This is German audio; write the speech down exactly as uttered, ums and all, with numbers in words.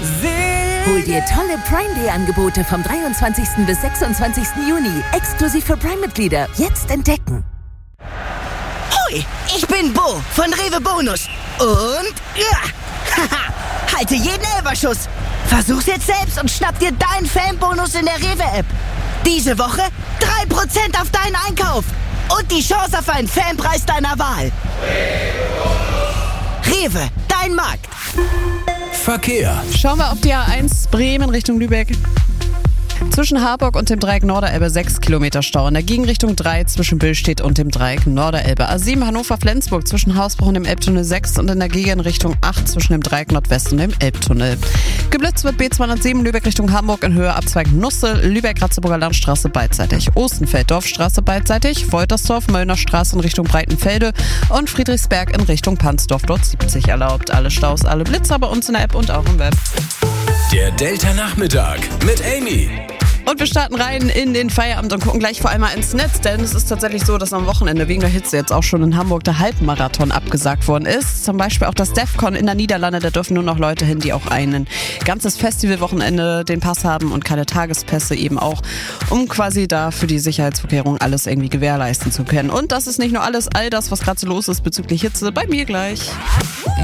Hol dir tolle Prime Day Angebote vom dreiundzwanzigsten bis sechsundzwanzigsten Juni. Exklusiv für Prime-Mitglieder. Jetzt entdecken. Hoi, ich bin Bo von Rewe Bonus. Und ja, haha, halte jeden Elberschuss. Versuch's jetzt selbst und schnapp dir deinen Fanbonus in der Rewe-App. Diese Woche drei Prozent auf deinen Einkauf. Und die Chance auf einen Fanpreis deiner Wahl. Rewe, dein Markt. Verkehr. Schauen wir auf die A eins Bremen Richtung Lübeck. Zwischen Harburg und dem Dreieck Norderelbe sechs Kilometer Stau. In der Gegenrichtung drei zwischen Billstedt und dem Dreieck Norderelbe. A sieben Hannover-Flensburg zwischen Hausbruch und dem Elbtunnel sechs und in der Gegenrichtung acht zwischen dem Dreieck Nordwest und dem Elbtunnel. Geblitzt wird B zweihundertsieben Lübeck Richtung Hamburg in Höhe Abzweig Nussel, Lübeck-Ratzeburger Landstraße beidseitig, Ostenfeld-Dorfstraße beidseitig, Woltersdorf, Möllner Straße in Richtung Breitenfelde und Friedrichsberg in Richtung Pansdorf, dort siebzig erlaubt. Alle Staus, alle Blitzer bei uns in der App und auch im Web. Der Delta-Nachmittag mit Amy. Und wir starten rein in den Feierabend und gucken gleich vor allem mal ins Netz, denn es ist tatsächlich so, dass am Wochenende wegen der Hitze jetzt auch schon in Hamburg der Halbmarathon abgesagt worden ist. Zum Beispiel auch das DEFCON in der Niederlande, da dürfen nur noch Leute hin, die auch ein ganzes Festivalwochenende den Pass haben und keine Tagespässe eben auch, um quasi da für die Sicherheitsvorkehrungen alles irgendwie gewährleisten zu können. Und das ist nicht nur alles, all das, was gerade so los ist bezüglich Hitze, bei mir gleich.